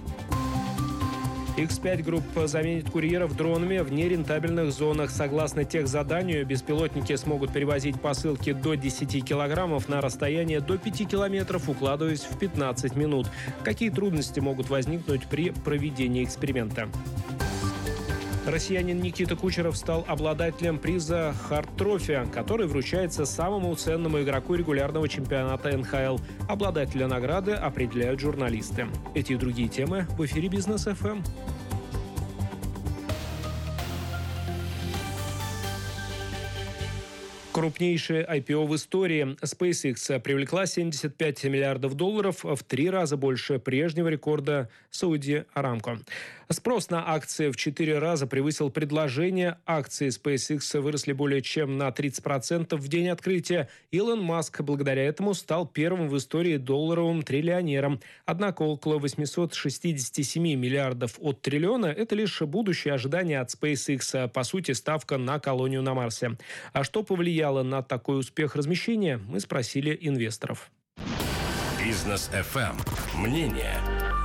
X5 Group заменит курьеров дронами в нерентабельных зонах. Согласно техзаданию, беспилотники смогут перевозить посылки до 10 килограммов на расстояние до 5 километров, укладываясь в 15 минут. Какие трудности могут возникнуть при проведении эксперимента? Россиянин Никита Кучеров стал обладателем приза «Хард Трофи», который вручается самому ценному игроку регулярного чемпионата НХЛ. Обладателя награды определяют журналисты. Эти и другие темы в эфире «Бизнес ФМ». Крупнейшее IPO в истории. SpaceX привлекла $75 миллиардов, в 3 раза больше прежнего рекорда Saudi Aramco. Спрос на акции в 4 раза превысил предложение. Акции SpaceX выросли более чем на 30% в день открытия. Илон Маск благодаря этому стал первым в истории долларовым триллионером. Однако около 867 миллиардов от триллиона – это лишь будущее ожидание от SpaceX, по сути, ставка на колонию на Марсе. А что повлияло на такой успех размещения, мы спросили инвесторов.
Бизнес ФМ. Мнение.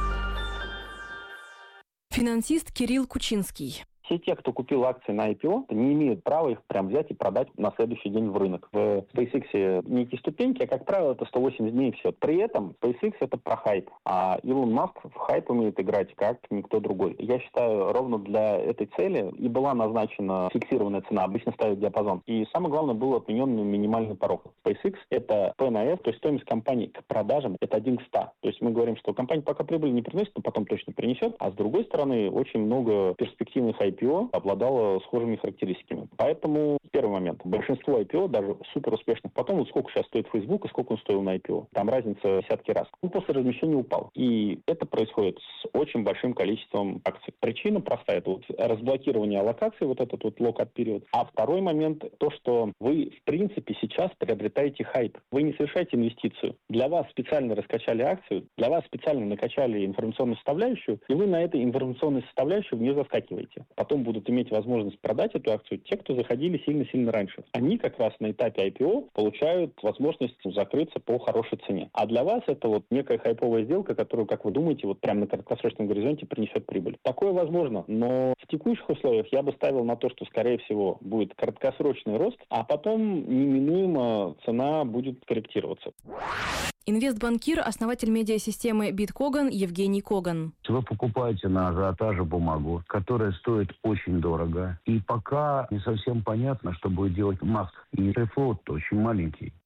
Финансист Кирилл Кучинский.
Все те, кто купил акции на IPO, не имеют права их прям взять и продать на следующий день в рынок. В SpaceX некие ступеньки, а как правило это 180 дней и все. При этом SpaceX это про хайп, а Илон Маск в хайп умеет играть как никто другой. Я считаю, ровно для этой цели и была назначена фиксированная цена, обычно ставят диапазон. И самое главное, был отменен минимальный порог. SpaceX это P на F, то есть стоимость компании к продажам это 1 к 100. То есть мы говорим, что компания пока прибыль не приносит, но потом точно принесет, а с другой стороны очень много перспективных IPO обладало схожими характеристиками. Поэтому первый момент. Большинство IPO, даже супер успешных, потом вот сколько сейчас стоит Facebook и сколько он стоил на IPO. Там разница десятки раз. Он после размещения упал. И это происходит с очень большим количеством акций. Причина простая. Это вот разблокирование аллокации, вот этот вот локап период. А второй момент, то, что вы в принципе сейчас приобретаете хайп. Вы не совершаете инвестицию. Для вас специально раскачали акцию, для вас специально накачали информационную составляющую, и вы на этой информационной составляющей не заскакиваете. Потом будут иметь возможность продать эту акцию те, кто заходили сильно-сильно раньше. Они как раз на этапе IPO получают возможность закрыться по хорошей цене. А для вас это вот некая хайповая сделка, которую, как вы думаете, вот прямо на краткосрочном горизонте принесет прибыль. Такое возможно, но в текущих условиях я бы ставил на то, что, скорее всего, будет краткосрочный рост, а потом неминуемо цена будет корректироваться.
Инвестбанкир, основатель медиасистемы BitKogan Евгений Коган.
Вы покупаете на ажиотаже бумагу, которая стоит очень дорого. И пока не совсем понятно, что будет делать Маск. И фрифлоут очень маленький.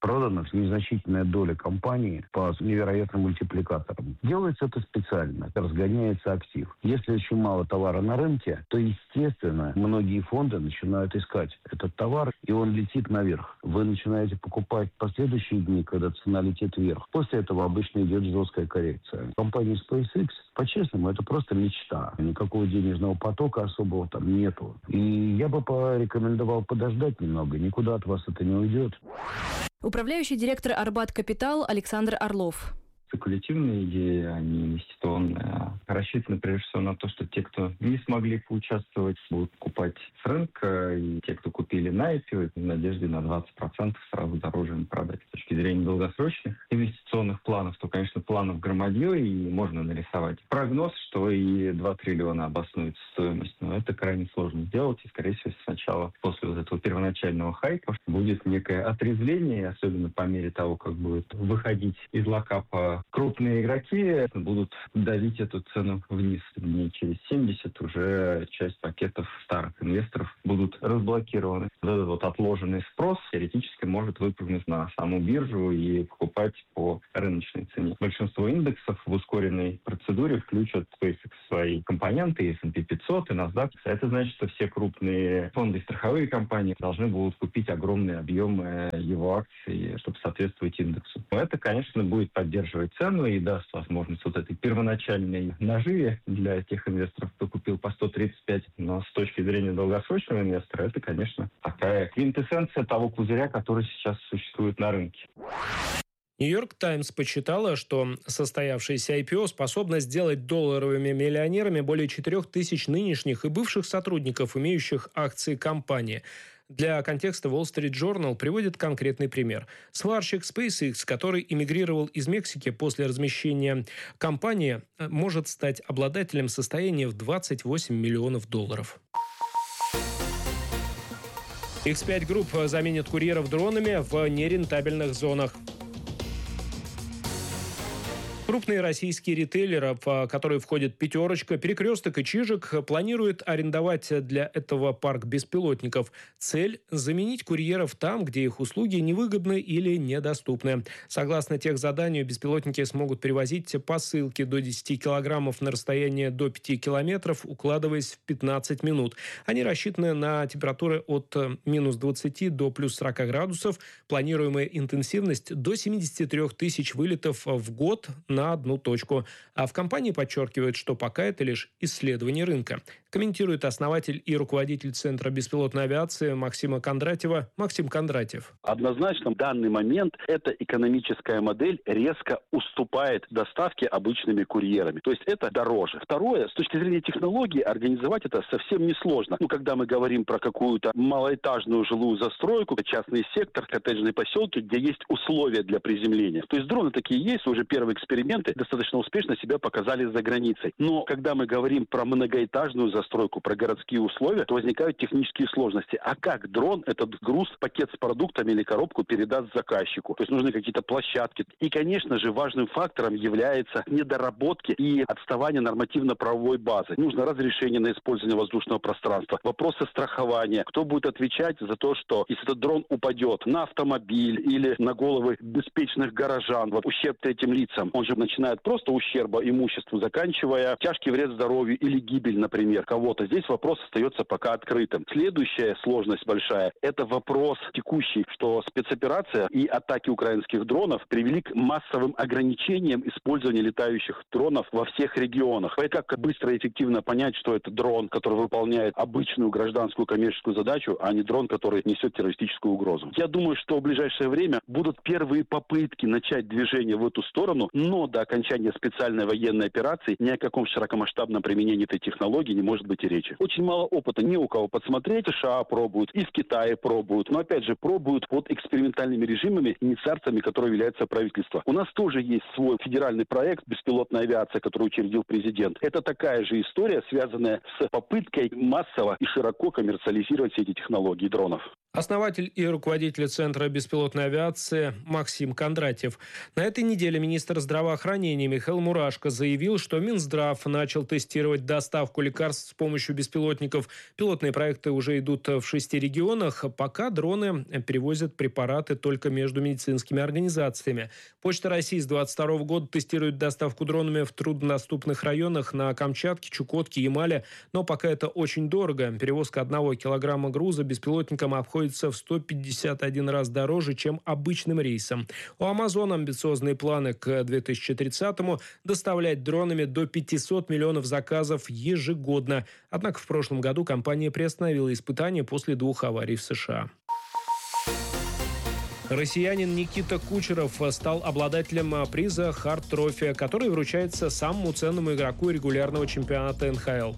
продана незначительная доля компании по невероятным мультипликаторам. Делается это специально, разгоняется актив. Если очень мало товара на рынке, то, естественно, многие фонды начинают искать этот товар, и он летит наверх. Вы начинаете покупать в последующие дни, когда цена летит вверх. После этого обычно идет жесткая коррекция. Компания SpaceX, по-честному, это просто мечта. Никакого денежного потока особого там нету. И я бы порекомендовал подождать немного. Никуда от вас это не уйдет.
Управляющий директор Арбат Капитал Александр Орлов.
Спекулятивные идеи, они инвестиционные, рассчитаны прежде всего на то, что те, кто не смогли поучаствовать, будут покупать с рынка, и те, кто купили на IPO, в надежде на 20% сразу дороже им продать. С точки зрения долгосрочных инвестиционных планов, то, конечно, планов громадье, и можно нарисовать прогноз, что и 2 триллиона обоснует стоимость, но это крайне сложно сделать, и, скорее всего, сначала, после вот этого первоначального хайпа, будет некое отрезвление, особенно по мере того, как будет выходить из локапа крупные игроки, будут давить эту цену вниз. Дней через 70 уже часть пакетов старых инвесторов будут разблокированы. Этот вот отложенный спрос теоретически может выпрыгнуть на саму биржу и покупать по рыночной цене. Большинство индексов в ускоренной процедуре включат SpaceX свои компоненты, и S&P 500, и NASDAQ. Это значит, что все крупные фонды и страховые компании должны будут купить огромные объемы его акций, чтобы соответствовать индексу. Это, конечно, будет поддерживать цену и даст возможность вот этой первоначальной наживе для тех инвесторов, кто купил по 135. Но с точки зрения долгосрочного инвестора, это, конечно, такая квинтэссенция того пузыря, который сейчас существует на рынке.
Нью-Йорк Таймс подсчитала, что состоявшееся IPO способно сделать долларовыми миллионерами более 4000 нынешних и бывших сотрудников, имеющих акции компании. Для контекста Wall Street Journal приводит конкретный пример. Сварщик SpaceX, который эмигрировал из Мексики после размещения компании, может стать обладателем состояния в $28 миллионов. X5 Group заменит курьеров дронами в нерентабельных зонах. Крупные российские ритейлеры, в которые входят «Пятерочка», «Перекресток» и «Чижик», планируют арендовать для этого парк беспилотников. Цель – заменить курьеров там, где их услуги невыгодны или недоступны. Согласно техзаданию, беспилотники смогут перевозить посылки до 10 килограммов на расстояние до 5 километров, укладываясь в 15 минут. Они рассчитаны на температуры от минус 20 до плюс 40 градусов. Планируемая интенсивность до 73 тысяч вылетов в год на одну точку. А в компании подчеркивают, что пока это лишь исследование рынка. Комментирует основатель и руководитель Центра беспилотной авиации Максима Кондратьева Максим Кондратьев.
Однозначно в данный момент эта экономическая модель резко уступает доставке обычными курьерами. То есть это дороже. Второе, с точки зрения технологии, организовать это совсем несложно. Когда мы говорим про какую-то малоэтажную жилую застройку, частный сектор, коттеджные поселки, где есть условия для приземления. То есть дроны такие есть, уже первые эксперименты достаточно успешно себя показали за границей. Но когда мы говорим про многоэтажную застройку, про городские условия, то возникают технические сложности. А как дрон этот груз, пакет с продуктами или коробку передаст заказчику? То есть нужны какие-то площадки. И, конечно же, важным фактором является недоработки и отставание нормативно-правовой базы. Нужно разрешение на использование воздушного пространства, вопросы страхования. Кто будет отвечать за то, что если этот дрон упадет на автомобиль или на головы беспечных горожан, в ущерб третьим лицам? Он же начинает просто ущерба имуществу, заканчивая тяжкий вред здоровью или гибель, например, кого-то. Здесь вопрос остается пока открытым. Следующая сложность большая – это вопрос текущий, что спецоперация и атаки украинских дронов привели к массовым ограничениям использования летающих дронов во всех регионах. Поэтому как быстро и эффективно понять, что это дрон, который выполняет обычную гражданскую коммерческую задачу, а не дрон, который несет террористическую угрозу. Я думаю, что в ближайшее время будут первые попытки начать движение в эту сторону, но до окончания специальной военной операции ни о каком широкомасштабном применении этой технологии не может быть и речи. Очень мало опыта, не у кого подсмотреть. США пробуют, и в Китае пробуют, но опять же пробуют под экспериментальными режимами, инициаторами, которые являются правительство. У нас тоже есть свой федеральный проект «Беспилотная авиация», который учредил президент. Это такая же история, связанная с попыткой массово и широко коммерциализировать все эти технологии дронов.
Основатель и руководитель Центра беспилотной авиации Максим Кондратьев. На этой неделе министр здравоохранения здравоохранения Михаил Мурашко заявил, что Минздрав начал тестировать доставку лекарств с помощью беспилотников. Пилотные проекты уже идут в 6 регионах. Пока дроны перевозят препараты только между медицинскими организациями. Почта России с 2022 года тестирует доставку дронами в труднодоступных районах на Камчатке, Чукотке, Ямале. Но пока это очень дорого. Перевозка 1 килограмма груза беспилотником обходится в 151 раз дороже, чем обычным рейсом. У Амазона амбициозные планы к 2030-му доставлять дронами до 500 миллионов заказов ежегодно. Однако в прошлом году компания приостановила испытания после 2 аварий в США. Россиянин Никита Кучеров стал обладателем приза «Харт Трофи», который вручается самому ценному игроку регулярного чемпионата НХЛ.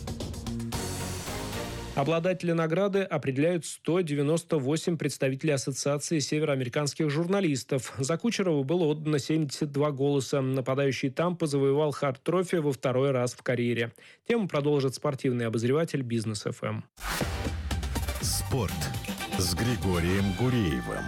Обладатели награды определяют 198 представителей Ассоциации североамериканских журналистов. За Кучерова было отдано 72 голоса. Нападающий Тампа завоевал Харт Трофи во 2-й раз в карьере. Тему продолжит спортивный обозреватель Бизнес ФМ.
Спорт с Григорием Гуреевым.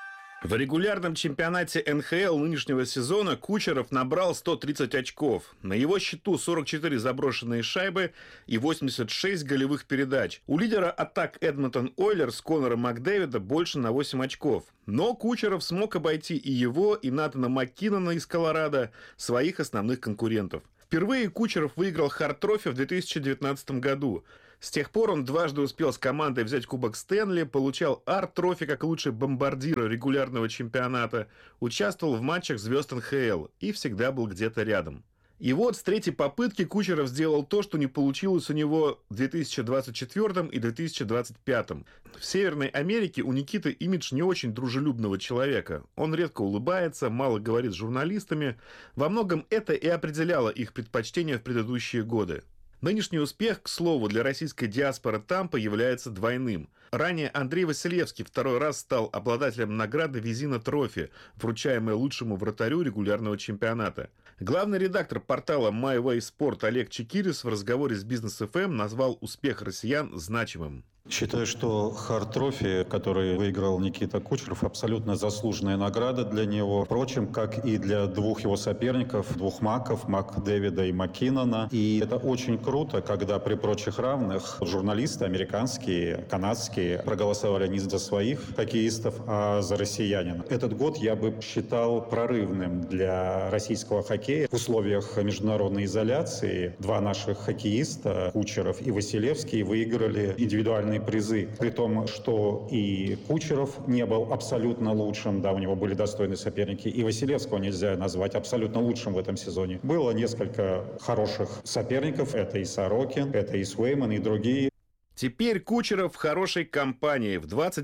В регулярном чемпионате НХЛ нынешнего сезона Кучеров набрал 130 очков. На его счету 44 заброшенные шайбы и 86 голевых передач. У лидера атак Эдмонтон Ойлерс Конора Макдэвида больше на 8 очков. Но Кучеров смог обойти и его, и Натана Маккинона из Колорадо, своих основных конкурентов. Впервые Кучеров выиграл Харт Трофи в 2019 году. С тех пор он дважды успел с командой взять Кубок Стэнли, получал Арт Трофи как лучший бомбардир регулярного чемпионата, участвовал в матчах звезд НХЛ и всегда был где-то рядом. И вот с 3-й попытки Кучеров сделал то, что не получилось у него в 2024 и 2025. В Северной Америке у Никиты имидж не очень дружелюбного человека. Он редко улыбается, мало говорит с журналистами. Во многом это и определяло их предпочтения в предыдущие годы. Нынешний успех, к слову, для российской диаспоры Тампа является двойным. Ранее Андрей Василевский 2-й раз стал обладателем награды Визина Трофи, вручаемой лучшему вратарю регулярного чемпионата. Главный редактор портала My Way Sport Олег Чекирис в разговоре с Бизнес ФМ назвал успех россиян значимым.
Считаю, что Харт Трофи, который выиграл Никита Кучеров, абсолютно заслуженная награда для него. Впрочем, как и для 2 его соперников, 2 маков, Макдэвида и Маккинона. И это очень круто, когда при прочих равных журналисты американские, канадские проголосовали не за своих хоккеистов, а за россиянина. Этот год я бы считал прорывным для российского хоккея. В условиях международной изоляции 2 наших хоккеиста, Кучеров и Василевский, выиграли индивидуальные призы, при том, что и Кучеров не был абсолютно лучшим, да, у него были достойные соперники, и Василевского нельзя назвать абсолютно лучшим в этом сезоне. Было несколько хороших соперников, это и Сорокин, это и Свейман, и другие.
Теперь Кучеров в хорошей компании. В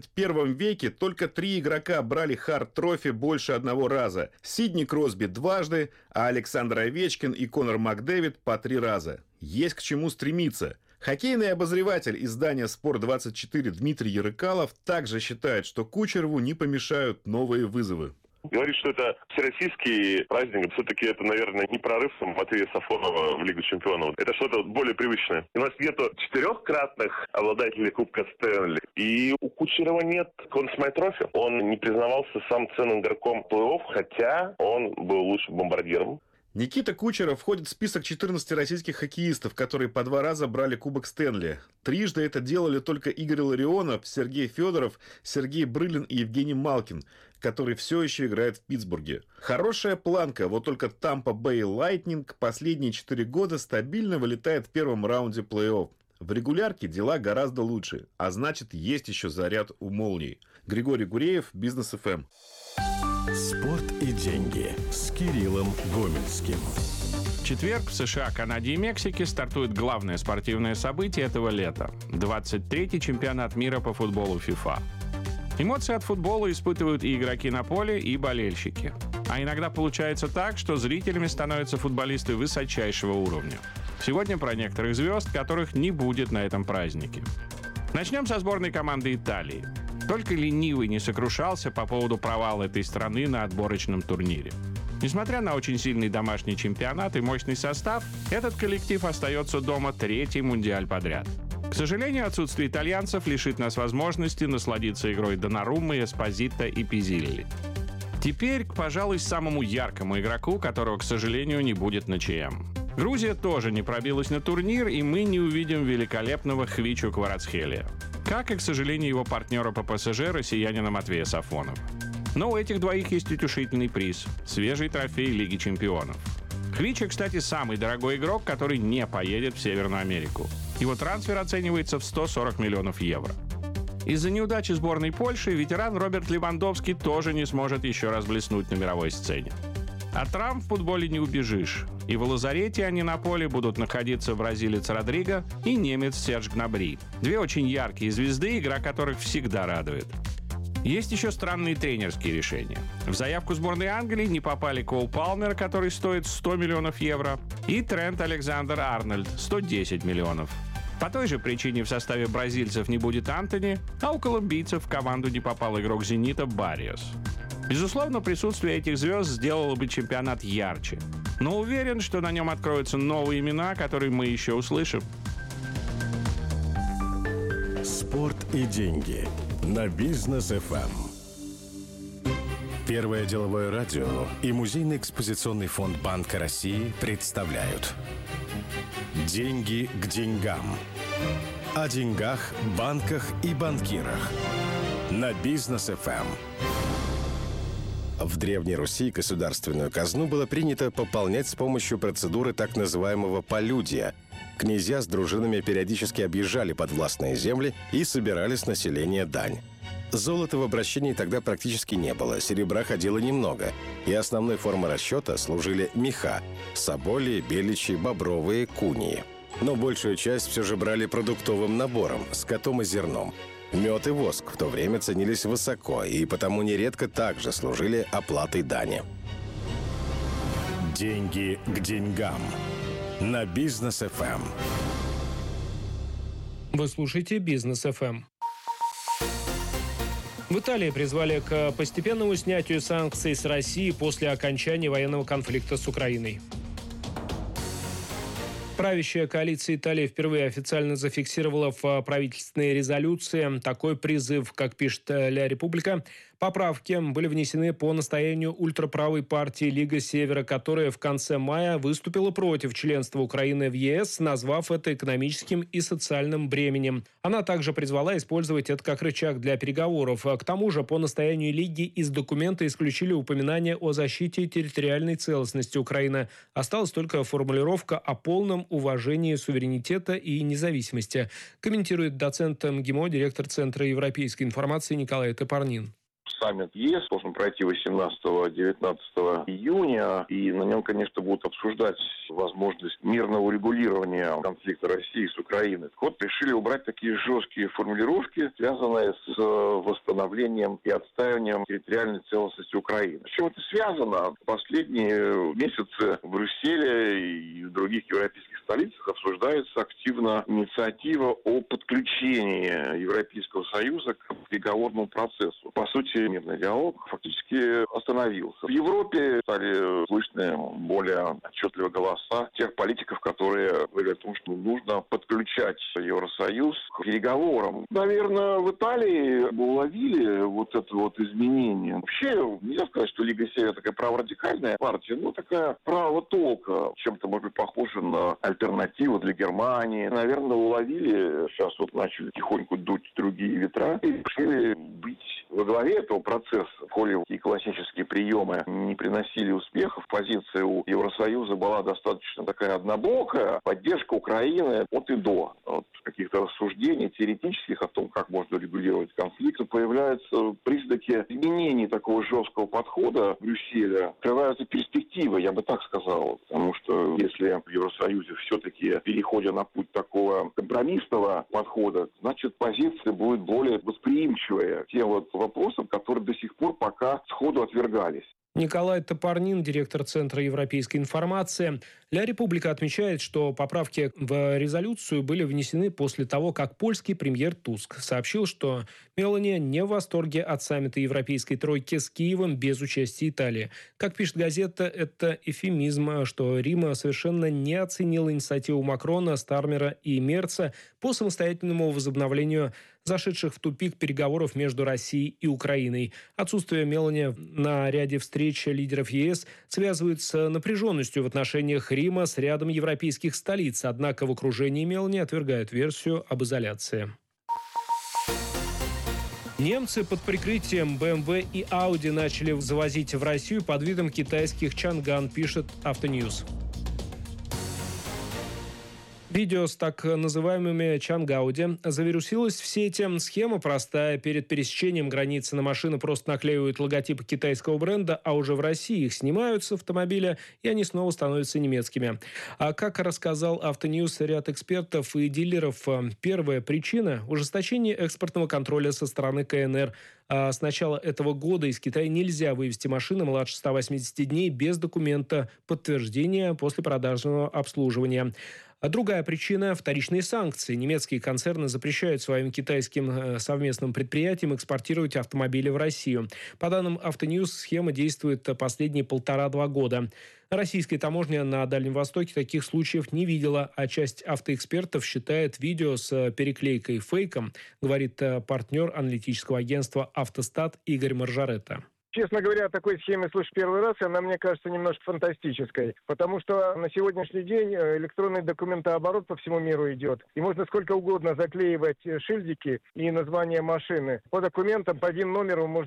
21 веке только 3 игрока брали Харт Трофи больше 1 раза. Сидни Кросби 2, а Александр Овечкин и Конор Макдэвид по 3 раза. Есть к чему стремиться. Хоккейный обозреватель издания «Спорт-24» Дмитрий Ярыкалов также считает, что Кучерову не помешают новые вызовы.
Говорит, что это всероссийский праздник. Все-таки это, наверное, не прорыв Матвея Сафонова в Лигу чемпионов. Это что-то более привычное. У нас нету 4-кратных обладателей Кубка Стэнли. И у Кучерова нет Conn Smythe Trophy. Он не признавался сам ценным игроком плей-офф, хотя он был лучшим бомбардиром.
Никита Кучеров входит в список 14 российских хоккеистов, которые по 2 раза брали Кубок Стэнли. 3 это делали только Игорь Ларионов, Сергей Федоров, Сергей Брылин и Евгений Малкин, который все еще играет в Питтсбурге. Хорошая планка, вот только Tampa Bay Lightning последние 4 года стабильно вылетает в первом раунде плей-офф. В регулярке дела гораздо лучше, а значит, есть еще заряд у молний. Григорий Гуреев, Бизнес ФМ.
Спорт и деньги с Кириллом Гомельским.
В четверг в США, Канаде и Мексике стартует главное спортивное событие этого лета – 23-й чемпионат мира по футболу FIFA. Эмоции от футбола испытывают и игроки на поле, и болельщики. А иногда получается так, что зрителями становятся футболисты высочайшего уровня. Сегодня про некоторых звезд, которых не будет на этом празднике. Начнем со сборной команды Италии. Только ленивый не сокрушался по поводу провала этой страны на отборочном турнире. Несмотря на очень сильный домашний чемпионат и мощный состав, этот коллектив остается дома 3-й мундиаль подряд. К сожалению, отсутствие итальянцев лишит нас возможности насладиться игрой Донарума, Эспозито и Пизилли. Теперь, пожалуй, самому яркому игроку, которого, к сожалению, не будет на ЧМ. Грузия тоже не пробилась на турнир, и мы не увидим великолепного Хвичу Кварацхелия. Как и, к сожалению, его партнера по ПСЖ, россиянина Матвея Сафонова. Но у этих двоих есть утешительный приз – свежий трофей Лиги чемпионов. Хвича, кстати, самый дорогой игрок, который не поедет в Северную Америку. Его трансфер оценивается в 140 миллионов евро. Из-за неудачи сборной Польши ветеран Роберт Левандовский тоже не сможет еще раз блеснуть на мировой сцене. От травм в футболе не убежишь. И в лазарете, а не на поле, будут находиться бразилец Родриго и немец Серж Гнабри. Две очень яркие звезды, игра которых всегда радует. Есть еще странные тренерские решения. В заявку сборной Англии не попали Кол Палмер, который стоит 100 миллионов евро, и Трент Александр-Арнольд, 110 миллионов. По той же причине в составе бразильцев не будет Антони, а у колумбийцев в команду не попал игрок «Зенита» Барриос. Безусловно, присутствие этих звезд сделало бы чемпионат ярче. Но уверен, что на нем откроются новые имена, которые мы еще услышим.
Спорт и деньги на Бизнес ФМ. Первое деловое радио и Музейный экспозиционный фонд Банка России представляют «Деньги к деньгам». О деньгах, банках и банкирах на Бизнес ФМ. В Древней Руси государственную казну было принято пополнять с помощью процедуры так называемого полюдия. Князья с дружинами периодически объезжали подвластные земли и собирали с населения дань. Золота в обращении тогда практически не было, серебра ходило немного, и основной формой расчета служили меха – соболи, беличьи, бобровые, куньи. Но большую часть все же брали продуктовым набором, скотом и зерном. Мед и воск в то время ценились высоко, и потому нередко также служили оплатой дани. Деньги к деньгам на Бизнес ФМ.
Вы слушаете Бизнес ФМ. В Италии призвали к постепенному снятию санкций с России после окончания военного конфликта с Украиной. Правящая коалиция Италии впервые официально зафиксировала в правительственной резолюции такой призыв, как пишет «Ля Република». Поправки были внесены по настоянию ультраправой партии «Лига Севера», которая в конце мая выступила против членства Украины в ЕС, назвав это экономическим и социальным бременем. Она также призвала использовать это как рычаг для переговоров. К тому же, по настоянию Лиги из документа исключили упоминание о защите территориальной целостности Украины. Осталась только формулировка о полном уважении суверенитета и независимости, комментирует доцент МГИМО, директор Центра европейской информации Николай Топорнин.
Саммит ЕС должен пройти 18-19 июня, и на нем, конечно, будут обсуждать возможность мирного урегулирования конфликта России с Украиной. Вот решили убрать такие жесткие формулировки, связанные с восстановлением и отстаиванием территориальной целостности Украины. С чем это связано? В последние месяцы в Брюсселе и в других европейских столицах обсуждается активно инициатива о подключении Европейского Союза к переговорному процессу. По сути, мирный диалог фактически остановился. В Европе стали слышны более отчетливые голоса тех политиков, которые говорят о том, что нужно подключать Евросоюз к переговорам. Наверное, в Италии уловили вот это вот изменение. Вообще, нельзя сказать, что Лига Севера такая праворадикальная партия, но такая правого толка, чем-то, может быть, похожа на альтернативу для Германии. Наверное, уловили, сейчас вот начали тихоньку дуть другие ветра и решили быть во главе этого процесса. В холле и классические приемы не приносили успехов. Позиция у Евросоюза была достаточно такая однобокая. Поддержка Украины от и до. От каких-то рассуждений теоретических о том, как можно регулировать конфликт, появляются признаки изменений такого жесткого подхода Брюсселя. Открываются перспективы, я бы так сказал. Потому что если в Евросоюзе все-таки, переходя на путь такого компромиссного подхода, значит, позиция будет более восприимчивая к тем вот вопросам, которые до сих пор пока сходу отвергались.
Николай Топорнин, директор Центра европейской информации. «Ля Република» отмечает, что поправки в резолюцию были внесены после того, как польский премьер Туск сообщил, что Мелани не в восторге от саммита Европейской тройки с Киевом без участия Италии. Как пишет газета, это эвфемизм, что Рим совершенно не оценил инициативу Макрона, Стармера и Мерца по самостоятельному возобновлению зашедших в тупик переговоров между Россией и Украиной. Отсутствие Мелани на ряде встреч лидеров ЕС связывают с напряженностью в отношениях Рима с рядом европейских столиц. Однако в окружении Мелани отвергают версию об изоляции. Немцы под прикрытием BMW и Audi начали завозить в Россию под видом китайских Чанган, пишет Автоньюз. Видео с так называемыми Чангауди завирусилось в сети. Схема простая. Перед пересечением границы на машины просто наклеивают логотип китайского бренда, а уже в России их снимают с автомобиля, и они снова становятся немецкими. А как рассказал Автоньюз ряд экспертов и дилеров, первая причина – ужесточение экспортного контроля со стороны КНР. А с начала этого года из Китая нельзя вывести машины младше 180 дней без документа подтверждения после продажного обслуживания. А другая причина – вторичные санкции. Немецкие концерны запрещают своим китайским совместным предприятиям экспортировать автомобили в Россию. По данным Автоньюз, схема действует последние 1,5-2 года. Российская таможня на Дальнем Востоке таких случаев не видела, а часть автоэкспертов считает видео с переклейкой фейком, говорит партнер аналитического агентства «Автостат» Игорь Маржаретта.
Честно говоря, о такой схеме слышу первый раз, и она, мне кажется, немножко фантастической. Потому что на сегодняшний день электронный документооборот по всему миру идет. И можно сколько угодно заклеивать шильдики и название машины. По документам, по ВИН-номеру можно